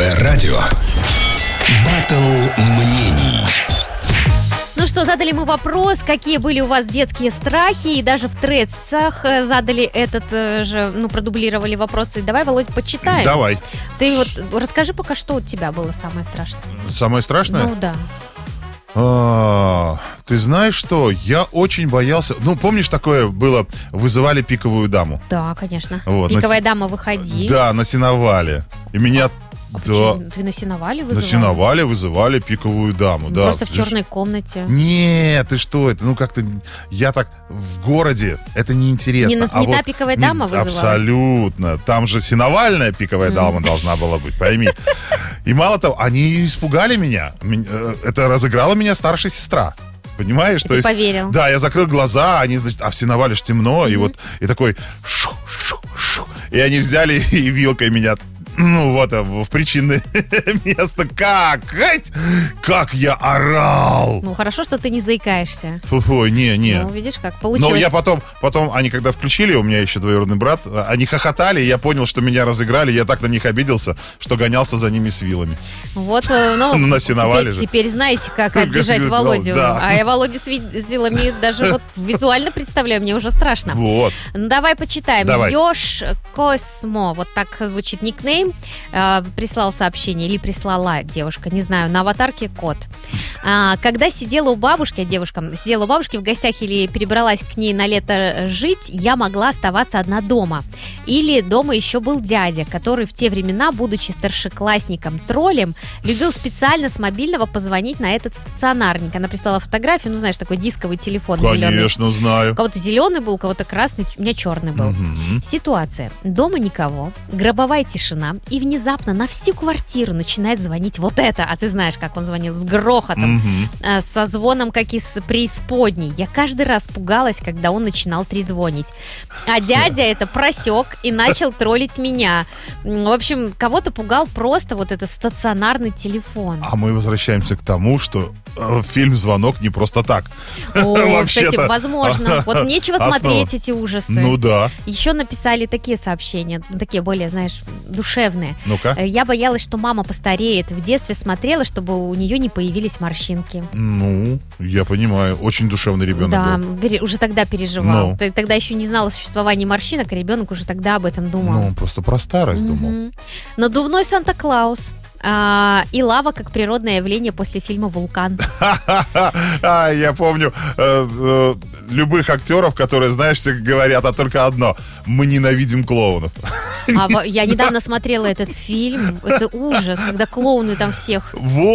Элитное радио. Баттл мнений. Ну что, задали мы вопрос, какие были у вас детские страхи, и даже в Threads'ах задали этот же, продублировали вопросы. Давай, Володь, почитаем. Давай. Ты вот расскажи пока, что у тебя было самое страшное. Самое страшное? Ну да. Ты знаешь что? Я очень боялся. Помнишь, такое было? Вызывали пиковую даму. Да, конечно. Вот, Пиковая дама, выходи. Да, на сеновале. И меня... Ты на сеновале вызывали? На сеновале вызывали пиковую даму, да. Просто в черной комнате. Нет, ты что, это, как-то, я так, в городе, это неинтересно. Не та пиковая дама вызывалась? Абсолютно, там же сеновальная пиковая дама должна была быть, пойми. И мало того, они испугали меня, это разыграла меня старшая сестра. Понимаешь? Ты поверил. Да, я закрыл глаза, они, значит, а в сеновале ж темно, и такой шу-шу-шу. И они взяли и вилкой меня... в причинное место. Как я орал! Хорошо, что ты не заикаешься. Ой, не. Видишь, как получилось. Но я потом, они когда включили, у меня еще двоюродный брат, они хохотали, и я понял, что меня разыграли, я так на них обиделся, что гонялся за ними с вилами. На сеновале же. Теперь знаете, как обижать Володю. Да. А я Володю с вилами даже визуально представляю, мне уже страшно. Вот. Давай почитаем. Давай. Ёж Космо, вот так звучит никнейм. Прислал сообщение, или прислала девушка, не знаю, на аватарке кот. Когда сидела у бабушки, девушка сидела у бабушки в гостях или перебралась к ней на лето жить, я могла оставаться одна дома. Или дома еще был дядя, который в те времена, будучи старшеклассником-троллем, любил специально с мобильного позвонить на этот стационарник. Она прислала фотографию, знаешь, такой дисковый телефон. Конечно, зеленый. знаю. У кого-то зеленый был, у кого-то красный, у меня черный был. Ситуация. Дома никого, гробовая тишина, и внезапно на всю квартиру начинает звонить вот это. А ты знаешь, как он звонил, с грохотом, со звоном, как из преисподней. Я каждый раз пугалась, когда он начинал трезвонить. А дядя это просек и начал троллить меня. В общем, кого-то пугал просто вот этот стационарный телефон. А мы возвращаемся к тому, что фильм «Звонок» не просто так. Кстати, возможно. Вот нечего смотреть эти ужасы. Ну да. Еще написали такие сообщения, такие более, знаешь, душевные. Ну-ка. Я боялась, что мама постареет. В детстве смотрела, чтобы у нее не появились морщинки. Я понимаю. Очень душевный ребенок был. Уже тогда переживал. Ты тогда еще не знала о существовании морщинок, а ребенок уже тогда об этом думал. Он просто про старость думал. Надувной Санта-Клаус. И лава как природное явление после фильма «Вулкан». Я помню любых актеров, которые, знаешь, говорят, только одно: мы ненавидим клоунов. Я недавно смотрела этот фильм. Это ужас, когда клоуны там всех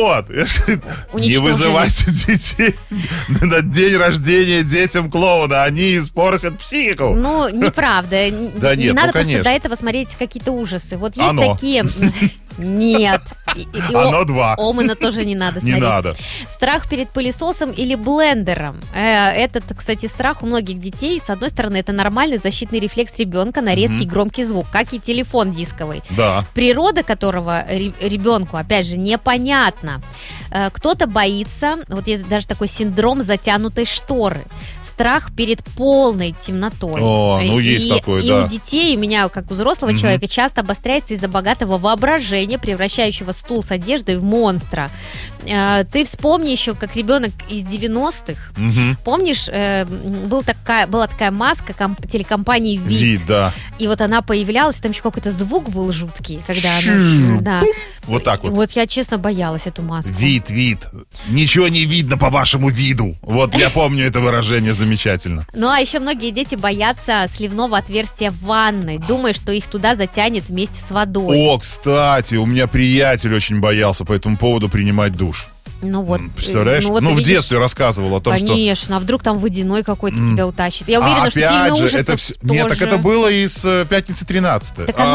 не вызывайте детей на день рождения детям клоуна, они испортят психику. Неправда. Да не нет, надо просто конечно. до этого смотреть какие-то ужасы. Вот есть Оно. такие... Нет. Оно 2. Омена тоже не надо смотреть. Не надо. Страх перед пылесосом или блендером. Этот, кстати, страх у многих детей. С одной стороны, это нормальный защитный рефлекс ребенка на резкий громкий звук, как и телефон дисковый. Да. Природа которого ребенку, опять же, непонятна. Кто-то боится, вот есть даже такой синдром затянутой шторы. Страх перед полной темнотой. Есть такое, да. И у детей, у меня, как у взрослого человека, часто обостряется из-за богатого воображения, превращающего стул с одеждой в монстра. Ты вспомни еще, как ребенок из 90-х. Помнишь, была такая маска телекомпании «Вид». Да. И вот она появлялась, там еще какой-то звук был жуткий, когда она... Да. Вот так вот. Вот я, честно, боялась эту маску. Вид. Ничего не видно по вашему виду. Вот я помню это выражение замечательно. А еще многие дети боятся сливного отверстия в ванной, думая, что их туда затянет вместе с водой. Кстати, у меня приятель очень боялся по этому поводу принимать душ. Представляешь? В детстве рассказывал о том, что... Конечно, а вдруг там водяной какой-то тебя утащит. Я уверена, что в фильме ужасов тоже... Нет, так это было из «Пятницы 13».